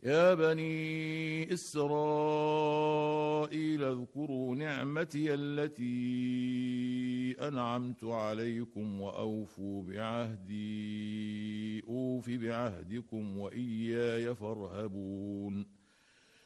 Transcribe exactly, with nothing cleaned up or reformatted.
يا بني إسرائيل اذكروا نعمتي التي أنعمت عليكم وأوفوا بعهدي أوف بعهدكم وإياي فارهبون